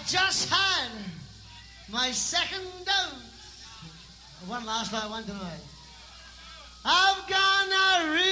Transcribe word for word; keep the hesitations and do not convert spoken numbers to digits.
just had my second dose. One last one tonight. I've gone a real